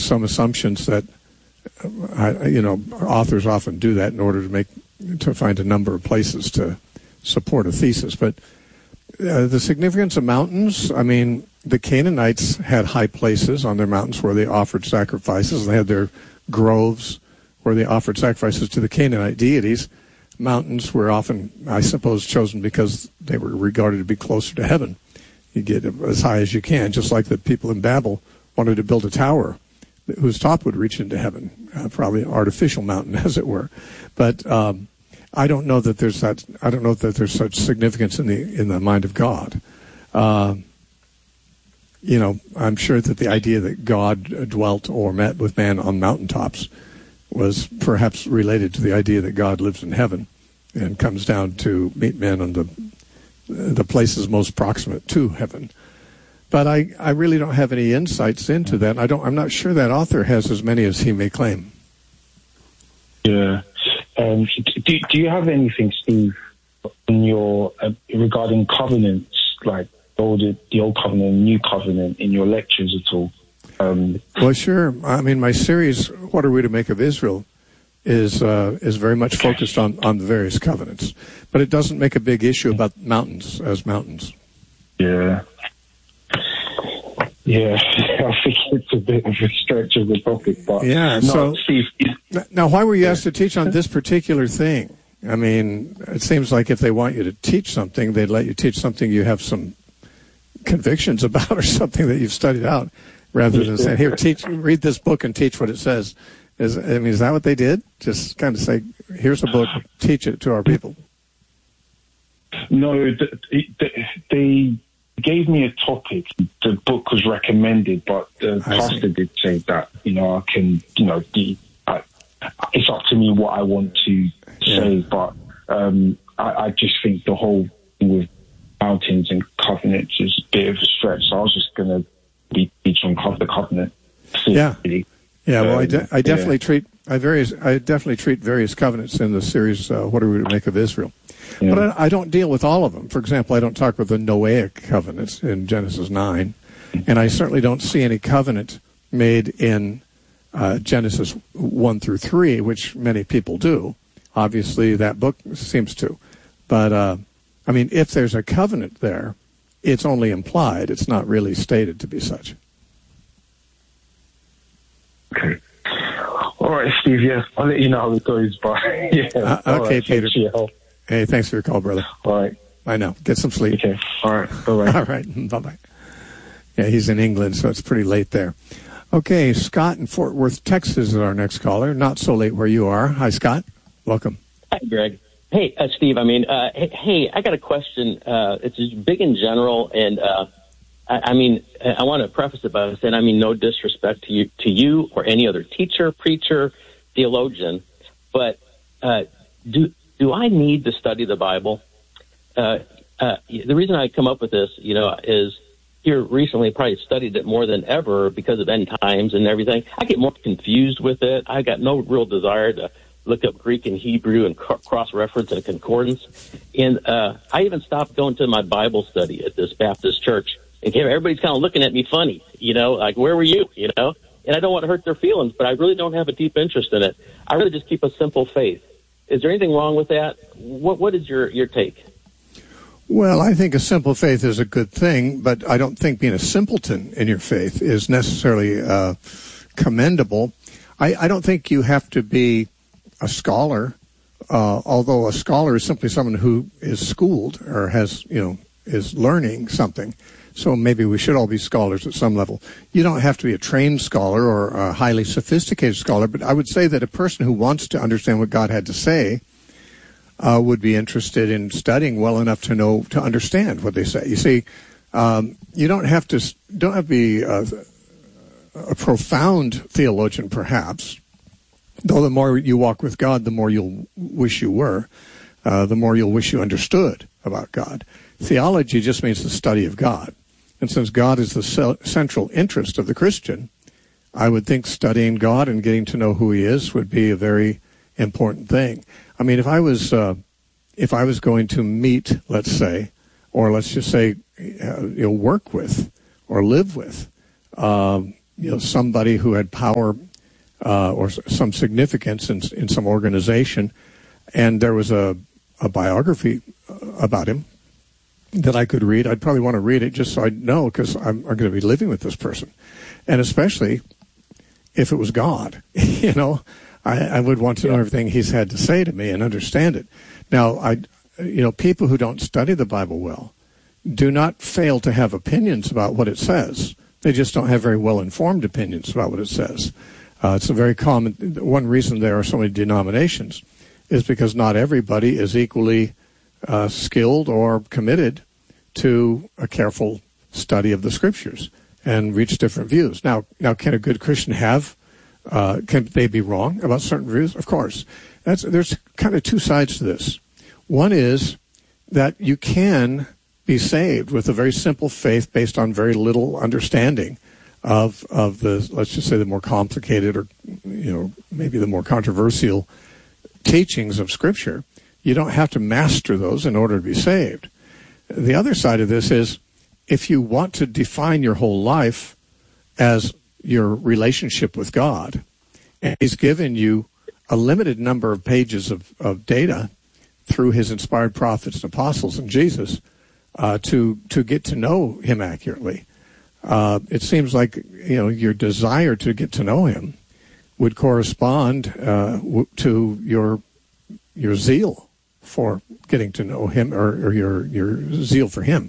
some assumptions that, authors often do that in order to find a number of places to support a thesis. But the significance of mountains, I mean, the Canaanites had high places on their mountains where they offered sacrifices. They had their groves where they offered sacrifices to the Canaanite deities. Mountains were often, I suppose, chosen because they were regarded to be closer to heaven. You get as high as you can, just like the people in Babel wanted to build a tower whose top would reach into heaven, probably an artificial mountain, as it were. But I don't know that there's that. I don't know that there's such significance in the mind of God. I'm sure that the idea that God dwelt or met with man on mountaintops was perhaps related to the idea that God lives in heaven and comes down to meet men on the places most proximate to heaven. But I really don't have any insights into that. I'm not sure that author has as many as he may claim. Yeah. Do you have anything, Steve, in your regarding covenants, like the old covenant and new covenant, in your lectures at all? Well, sure. I mean, my series, What Are We to Make of Israel, is very much focused on the various covenants. But it doesn't make a big issue about mountains as mountains. Yeah. Yeah, I think it's a bit of a stretch of the topic. But yeah, no, so Steve, now why were you asked to teach on this particular thing? I mean, it seems like if they want you to teach something, they'd let you teach something you have some convictions about or something that you've studied out, rather than saying, here, read this book and teach what it says. Is that what they did? Just kind of say, here's a book, teach it to our people. No, they gave me a topic. The book was recommended, but the pastor did say that, I can, it's up to me what I want to say, but I just think the whole thing with mountains and covenants is a bit of a stretch, so I was just going to be teaching the covenant. Yeah. Yeah, well, I definitely treat various covenants in the series, What Are We to Make of Israel? Yeah. But I don't deal with all of them. For example, I don't talk about the Noahic covenants in Genesis 9, and I certainly don't see any covenant made in Genesis 1 through 3, which many people do. Obviously, that book seems to. But, if there's a covenant there, it's only implied. It's not really stated to be such. Okay. All right, Steve, yeah. I'll let you know how it goes, but yeah. Okay, Peter. Hey, thanks for your call, brother. All right. I know. Get some sleep. Okay. All right. Bye-bye. All right. Bye-bye. Yeah, he's in England, so it's pretty late there. Okay, Scott in Fort Worth, Texas is our next caller. Not so late where you are. Hi, Scott. Welcome. Hi, Greg. Hey, Steve. I got a question. It's just big in general, and I want to preface it by saying, no disrespect to you or any other teacher, preacher, theologian, but do I need to study the Bible? The reason I come up with this, is here recently probably studied it more than ever because of end times and everything. I get more confused with it. I got no real desire to look up Greek and Hebrew and cross-reference and concordance. And I even stopped going to my Bible study at this Baptist church. And everybody's kind of looking at me funny, like, where were you, And I don't want to hurt their feelings, but I really don't have a deep interest in it. I really just keep a simple faith. Is there anything wrong with that? What is your take? Well, I think a simple faith is a good thing, but I don't think being a simpleton in your faith is necessarily commendable. I don't think you have to be a scholar, although a scholar is simply someone who is schooled or has, is learning something. So maybe we should all be scholars at some level. You don't have to be a trained scholar or a highly sophisticated scholar, but I would say that a person who wants to understand what God had to say would be interested in studying well enough to understand what they say. You see, you don't have to be a profound theologian, perhaps, though the more you walk with God, the more you'll wish you were, the more you'll wish you understood about God. Theology just means the study of God. And since God is the central interest of the Christian, I would think studying God and getting to know who He is would be a very important thing. I mean, if I was going to meet, let's say, or let's just say, work with or live with somebody who had power or some significance in some organization, and there was a biography about him that I could read, I'd probably want to read it just so I'd know, because I'm going to be living with this person. And especially if it was God, I would want to know everything he's had to say to me and understand it. Now, people who don't study the Bible well do not fail to have opinions about what it says. They just don't have very well-informed opinions about what it says. It's a very common, one reason there are so many denominations is because not everybody is equally skilled or committed to a careful study of the Scriptures and reach different views. Now, can a good Christian can they be wrong about certain views? Of course. There's kind of two sides to this. One is that you can be saved with a very simple faith based on very little understanding of the, let's just say, the more complicated or, maybe the more controversial teachings of Scripture. You don't have to master those in order to be saved. The other side of this is if you want to define your whole life as your relationship with God, and He's given you a limited number of pages of data through His inspired prophets and apostles and Jesus to get to know Him accurately. It seems like your desire to get to know Him would correspond to your zeal for getting to know Him, or your zeal for Him.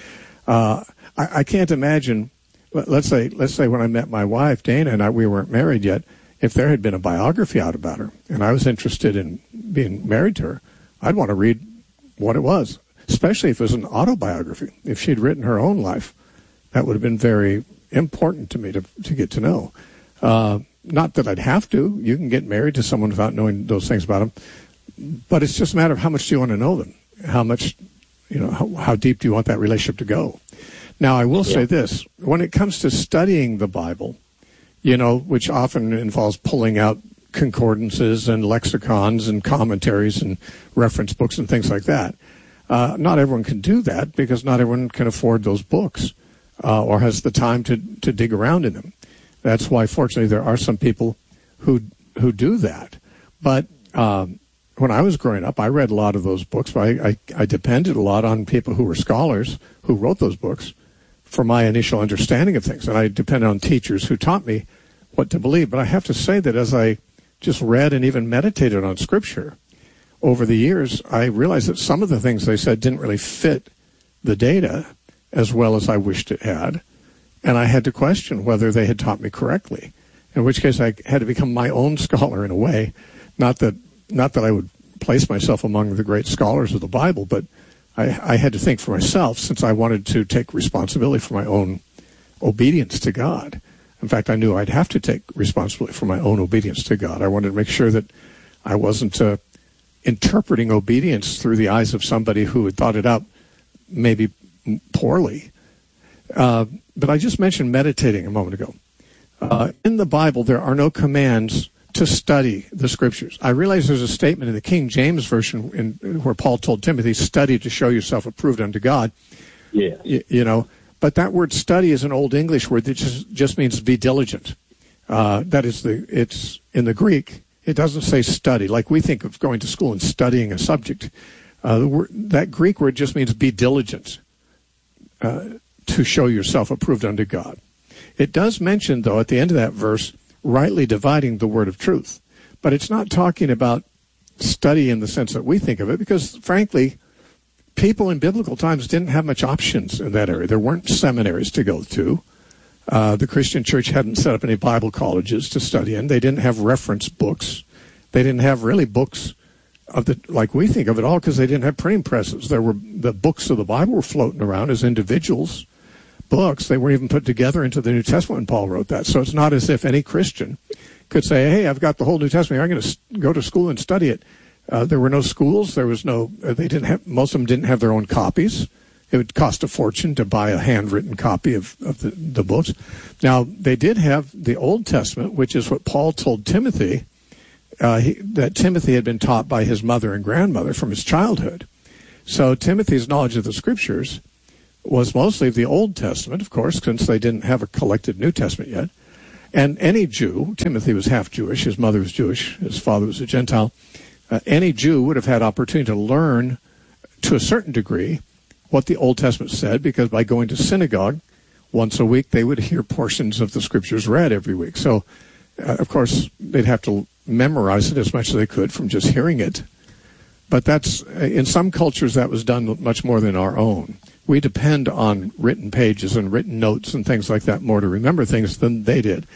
I can't imagine. Let's say when I met my wife Dana, and we weren't married yet, if there had been a biography out about her and I was interested in being married to her, I'd want to read what it was, especially if it was an autobiography. If she'd written her own life, that would have been very important to me to get to know. Not that I'd have to. You can get married to someone without knowing those things about them, but it's just a matter of how much do you want to know them, how much, how deep do you want that relationship to go. Now, I will say this. When it comes to studying the Bible, which often involves pulling out concordances and lexicons and commentaries and reference books and things like that, not everyone can do that because not everyone can afford those books or has the time to dig around in them. That's why, fortunately, there are some people who do that. But when I was growing up, I read a lot of those books, but I depended a lot on people who were scholars who wrote those books for my initial understanding of things. And I depended on teachers who taught me what to believe. But I have to say that as I just read and even meditated on Scripture over the years, I realized that some of the things they said didn't really fit the data as well as I wished it had. And I had to question whether they had taught me correctly, in which case I had to become my own scholar in a way. Not that I would place myself among the great scholars of the Bible, but I had to think for myself, since I wanted to take responsibility for my own obedience to God. In fact, I knew I'd have to take responsibility for my own obedience to God. I wanted to make sure that I wasn't interpreting obedience through the eyes of somebody who had thought it out maybe poorly. But I just mentioned meditating a moment ago. In the Bible, there are no commands to study the Scriptures. I realize there's a statement in the King James Version where Paul told Timothy, study to show yourself approved unto God. Yeah. But that word study is an Old English word that just means be diligent. It's in the Greek. It doesn't say study, like we think of going to school and studying a subject. That Greek word just means be diligent to show yourself approved unto God. It does mention, though, at the end of that verse, rightly dividing the word of truth. But it's not talking about study in the sense that we think of it, because, frankly, people in biblical times didn't have much options in that area. There weren't seminaries to go to. The Christian church hadn't set up any Bible colleges to study in. They didn't have reference books. They didn't have really books like we think of it all, because they didn't have printing presses. The books of the Bible were floating around as individuals books. They weren't even put together into the New Testament when Paul wrote that. So it's not as if any Christian could say, hey, I've got the whole New Testament. I'm going to go to school and study it. There were no schools. There was no, most of them didn't have their own copies. It would cost a fortune to buy a handwritten copy of the books. Now, they did have the Old Testament, which is what Paul told Timothy, that Timothy had been taught by his mother and grandmother from his childhood. So Timothy's knowledge of the Scriptures was mostly of the Old Testament, of course, since they didn't have a collected New Testament yet. And any Jew, Timothy was half Jewish, his mother was Jewish, his father was a Gentile, any Jew would have had opportunity to learn to a certain degree what the Old Testament said, because by going to synagogue once a week, they would hear portions of the scriptures read every week. So, of course, they'd have to memorize it as much as they could from just hearing it. But that's, in some cultures, that was done much more than our own. We depend on written pages and written notes and things like that more to remember things than they did.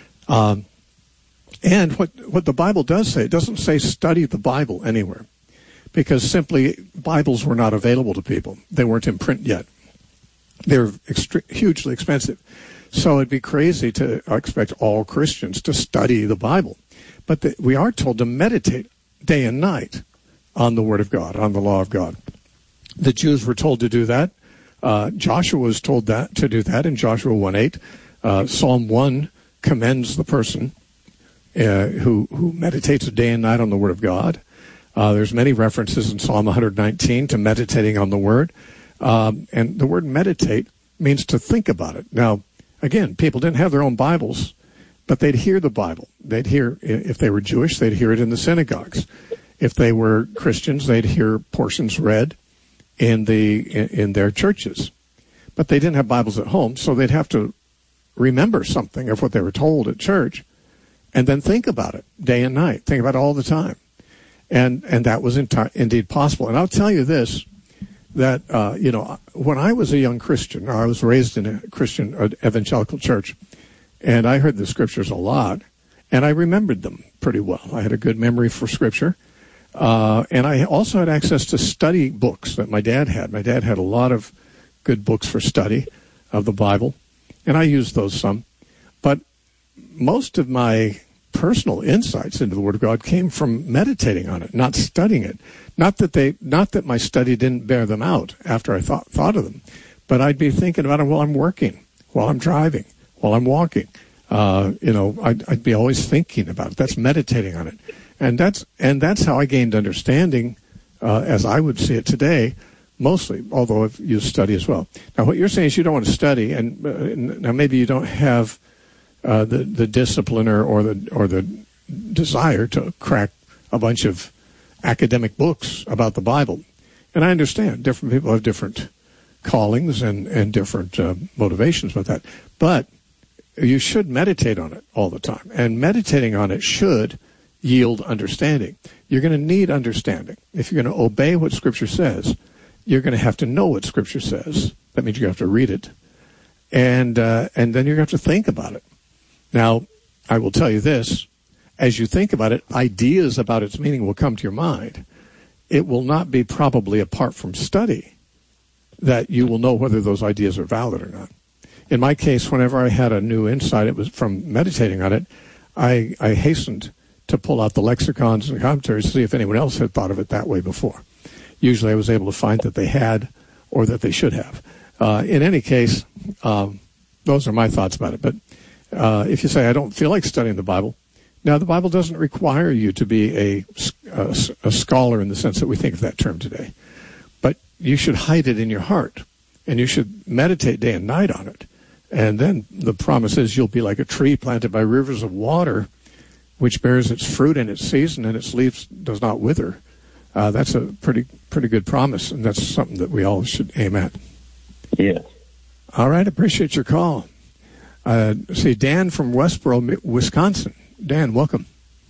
And what the Bible does say, it doesn't say study the Bible anywhere, because simply Bibles were not available to people. They weren't in print yet. They were hugely expensive. So it'd be crazy to expect all Christians to study the Bible. But we are told to meditate day and night on the Word of God, on the law of God. The Jews were told to do that. Joshua was told to do that in Joshua 1:8. Psalm 1 commends the person who meditates day and night on the Word of God. There's many references in Psalm 119 to meditating on the Word. And the word meditate means to think about it. Now, again, people didn't have their own Bibles, but they'd hear the Bible. They'd hear, if they were Jewish, they'd hear it in the synagogues. If they were Christians, they'd hear portions read in their churches. But they didn't have Bibles at home, so they'd have to remember something of what they were told at church and then think about it day and night, think about it all the time. And that was indeed possible. And I'll tell you this, that, when I was a young Christian, I was raised in a Christian evangelical church, and I heard the scriptures a lot, and I remembered them pretty well. I had a good memory for scripture. And I also had access to study books that my dad had. My dad had a lot of good books for study of the Bible, and I used those some. But most of my personal insights into the Word of God came from meditating on it, not studying it. Not that my study didn't bear them out after I thought of them, but I'd be thinking about it while I'm working, while I'm driving, while I'm walking. I'd be always thinking about it. That's meditating on it. And that's how I gained understanding, as I would see it today, mostly, although I've used study as well. Now, what you're saying is you don't want to study, and now maybe you don't have the discipline or the desire to crack a bunch of academic books about the Bible. And I understand different people have different callings and different motivations with that. But you should meditate on it all the time. And meditating on it should yield understanding. You're going to need understanding. If you're going to obey what Scripture says, you're going to have to know what Scripture says. That means you have to read it. And then you're going to have to think about it. Now, I will tell you this. As you think about it, ideas about its meaning will come to your mind. It will not be probably apart from study that you will know whether those ideas are valid or not. In my case, whenever I had a new insight, it was from meditating on it, I hastened to pull out the lexicons and commentaries to see if anyone else had thought of it that way before. Usually I was able to find that they had or that they should have. In any case, those are my thoughts about it. But if you say, I don't feel like studying the Bible, now the Bible doesn't require you to be a scholar in the sense that we think of that term today. But you should hide it in your heart, and you should meditate day and night on it. And then the promise is you'll be like a tree planted by rivers of water, which bears its fruit in its season, and its leaves does not wither. That's a pretty good promise, and that's something that we all should aim at. Yeah. All right, appreciate your call. See, Dan from Westboro, Wisconsin. Dan, welcome.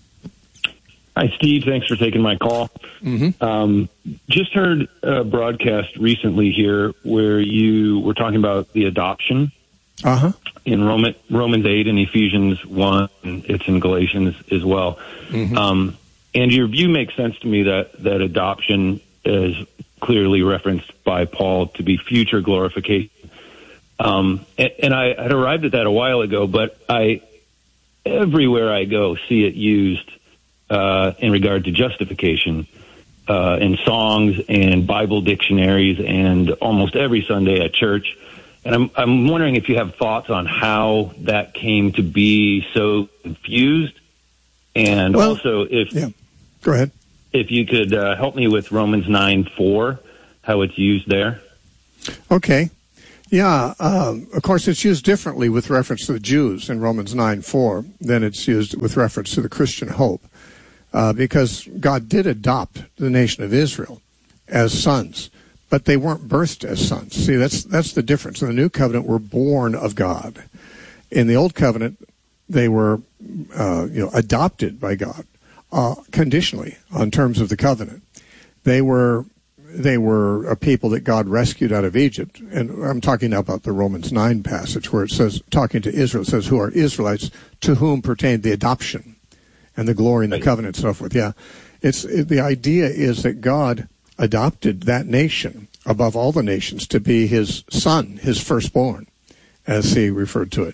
Hi, Steve. Thanks for taking my call. Mm-hmm. Just heard a broadcast recently here where you were talking about the adoption in Romans 8 and Ephesians 1. And it's in Galatians as well. Mm-hmm. And your view makes sense to me that adoption is clearly referenced by Paul to be future glorification. And I had arrived at that a while ago, but everywhere I go see it used in regard to justification in songs and Bible dictionaries and almost every Sunday at church. And I'm wondering if you have thoughts on how that came to be so confused, and also go ahead. If you could help me with Romans 9:4, how it's used there. Okay. Yeah, of course, it's used differently with reference to the Jews in Romans 9:4 than it's used with reference to the Christian hope, because God did adopt the nation of Israel as sons, but they weren't birthed as sons. See, that's the difference. In the New Covenant, we're born of God. In the Old Covenant, they were adopted by God conditionally on terms of the covenant. They were a people that God rescued out of Egypt. And I'm talking now about the Romans 9 passage where it says, talking to Israel, it says, who are Israelites, to whom pertained the adoption and the glory and the covenant and so forth. Yeah. The idea is that God adopted that nation above all the nations to be his son, his firstborn, as he referred to it.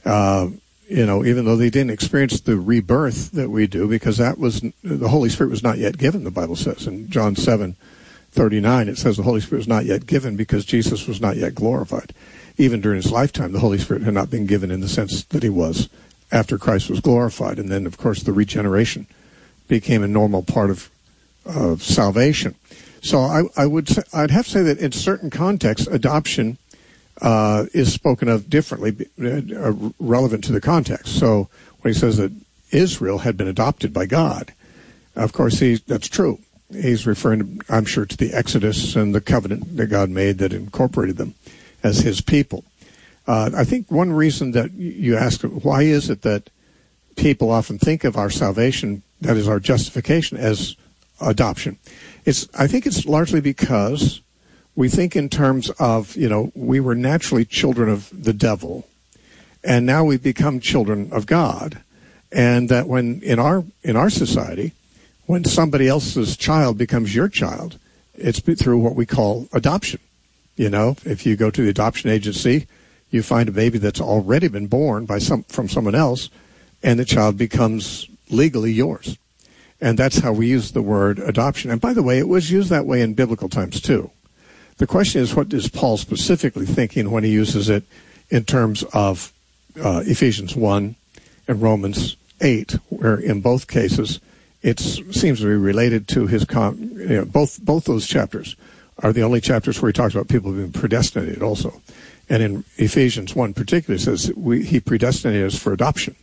Even though they didn't experience the rebirth that we do, because the Holy Spirit was not yet given, the Bible says. In John 7:39, it says the Holy Spirit was not yet given because Jesus was not yet glorified. Even during his lifetime, the Holy Spirit had not been given in the sense that he was after Christ was glorified. And then, of course, the regeneration became a normal part of salvation. So I'd have to say that in certain contexts, adoption is spoken of differently, relevant to the context. So when he says that Israel had been adopted by God, of course, that's true. He's referring, I'm sure, to the Exodus and the covenant that God made that incorporated them as his people. I think one reason that you ask, why is it that people often think of our salvation, that is our justification, as adoption? I think it's largely because we think in terms of, we were naturally children of the devil, and now we've become children of God. And that when in our society, when somebody else's child becomes your child, it's through what we call adoption. If you go to the adoption agency, you find a baby that's already been born from someone else, and the child becomes legally yours. And that's how we use the word adoption. And by the way, it was used that way in biblical times too. The question is, what is Paul specifically thinking when he uses it in terms of Ephesians 1 and Romans 8, where in both cases it seems to be related to his both those chapters are the only chapters where he talks about people being predestinated also. And in Ephesians 1 particularly, it says he predestinated us for adoption.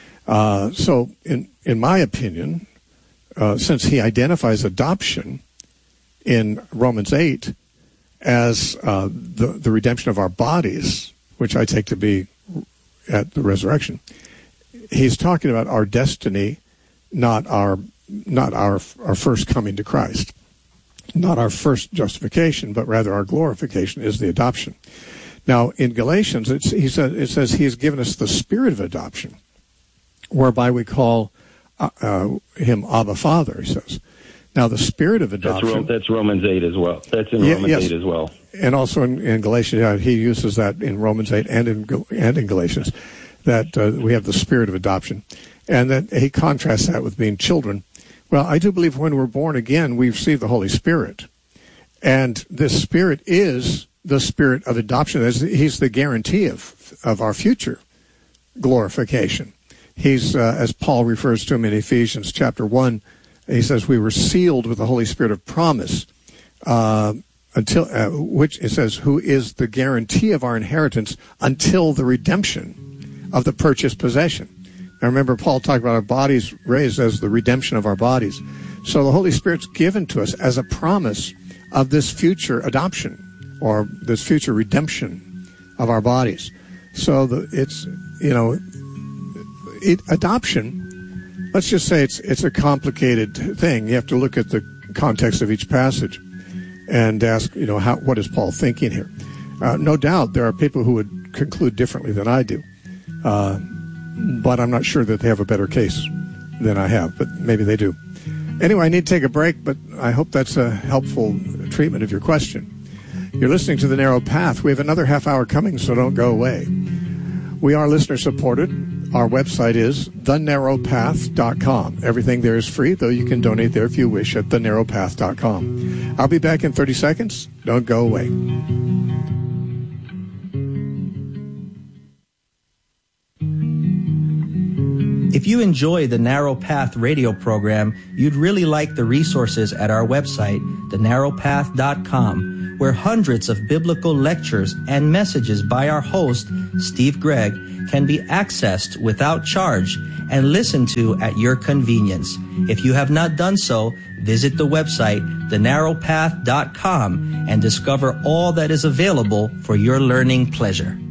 So in my opinion, since he identifies adoption in Romans 8 as the redemption of our bodies, which I take to be at the resurrection, he's talking about our destiny, not our first coming to Christ, not our first justification, but rather our glorification is the adoption. Now in Galatians, it says he has given us the spirit of adoption, whereby we call him Abba Father, he says. Now, the spirit of adoption... That's Romans 8 as well. That's in Romans 8 as well. And also in Galatians, he uses that in Romans 8 and in Galatians, that we have the spirit of adoption. And that he contrasts that with being children. Well, I do believe when we're born again, we receive the Holy Spirit. And this spirit is the spirit of adoption. He's the guarantee of our future glorification. He's, as Paul refers to him in Ephesians chapter 1, he says we were sealed with the Holy Spirit of promise, which it says, who is the guarantee of our inheritance until the redemption of the purchased possession. Now remember, Paul talked about our bodies raised as the redemption of our bodies. So the Holy Spirit's given to us as a promise of this future adoption or this future redemption of our bodies. So adoption, let's just say it's a complicated thing. You have to look at the context of each passage and ask, what is Paul thinking here? No doubt there are people who would conclude differently than I do, but I'm not sure that they have a better case than I have, but maybe they do. Anyway, I need to take a break, but I hope that's a helpful treatment of your question. You're listening to The Narrow Path. We have another half hour coming, so don't go away. We are listener-supported. Our website is thenarrowpath.com. Everything there is free, though you can donate there if you wish at thenarrowpath.com. I'll be back in 30 seconds. Don't go away. If you enjoy the Narrow Path radio program, you'd really like the resources at our website, thenarrowpath.com, where hundreds of biblical lectures and messages by our host, Steve Gregg, can be accessed without charge and listened to at your convenience. If you have not done so, visit the website, thenarrowpath.com, and discover all that is available for your learning pleasure.